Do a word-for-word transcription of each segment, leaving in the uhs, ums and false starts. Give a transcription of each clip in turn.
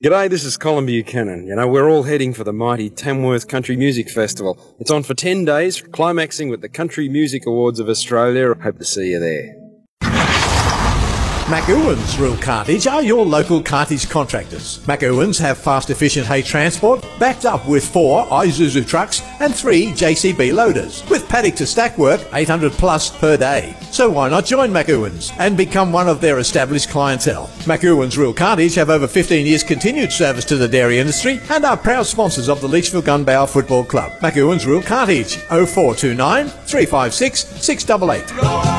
G'day, this is Colin Buchanan. You know, we're all heading for the mighty Tamworth Country Music Festival. It's on for ten days, climaxing with the Country Music Awards of Australia. Hope to see you there. McEwan's Real Cartage are your local cartage contractors. McEwan's have fast, efficient hay transport, backed up with four Isuzu trucks and three J C B loaders, with paddock to stack work eight hundred plus per day. So why not join McEwan's and become one of their established clientele? McEwan's Real Cartage have over fifteen years continued service to the dairy industry and are proud sponsors of the Leachville Gunbower Football Club. McEwan's Real Cartage, oh four two nine, three five six, six eight eight.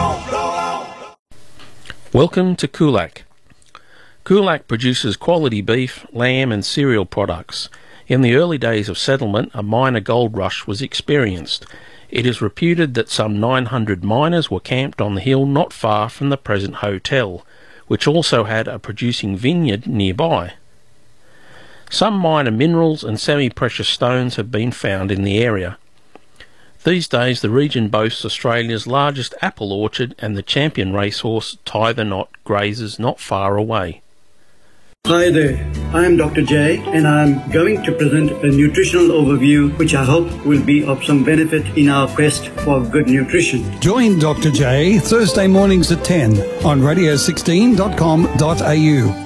Welcome to Kulak. Kulak produces quality beef, lamb and cereal products. In the early days of settlement, a minor gold rush was experienced. It is reputed that some nine hundred miners were camped on the hill not far from the present hotel, which also had a producing vineyard nearby. Some minor minerals and semi-precious stones have been found in the area. These days the region boasts Australia's largest apple orchard, and the champion racehorse Tie the Knot grazes not far away. Hi there, I am Doctor J and I am going to present a nutritional overview which I hope will be of some benefit in our quest for good nutrition. Join Doctor J Thursday mornings at ten on radio sixteen dot com dot a u.